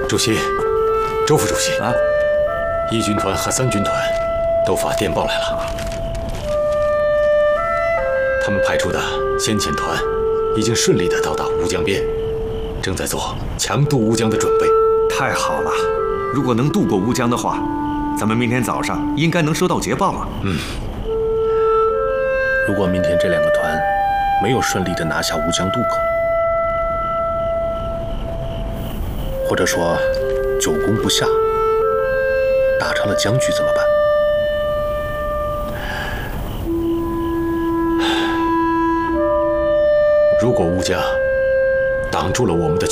主席，周副主席啊，1军团和3军团都发电报来了，他们派出的先遣团已经顺利地到达乌江边，正在做强渡乌江的准备。 太好了！如果能渡过乌江的话，咱们明天早上应该能收到捷报了。 如果明天这2个团没有顺利地拿下乌江渡口，或者说久攻不下，打成了僵局怎么办？ 如果乌家挡住了我们的